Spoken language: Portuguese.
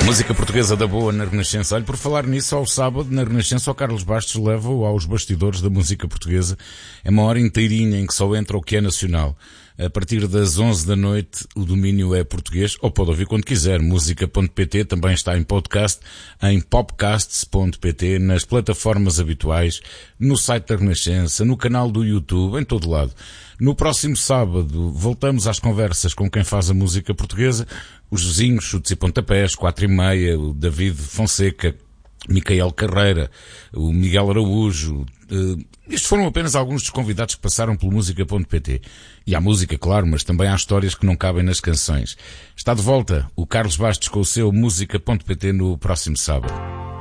Música portuguesa da boa na Renascença. Olha, por falar nisso, ao sábado, na Renascença, o Carlos Bastos leva-o aos bastidores da música portuguesa. É uma hora inteirinha em que só entra o que é nacional. A partir das 11 da noite, o domínio é português, ou pode ouvir quando quiser. Música.pt também está em podcast, em popcasts.pt, nas plataformas habituais, no site da Renascença, no canal do YouTube, em todo lado. No próximo sábado, voltamos às conversas com quem faz a música portuguesa, os vizinhos, chutes e pontapés, 4:30, o David Fonseca, Micael Carreira, o Miguel Araújo. Estes foram apenas alguns dos convidados que passaram pelo música.pt. E há música, claro, mas também há histórias que não cabem nas canções. Está de volta o Carlos Bastos com o seu música.pt no próximo sábado.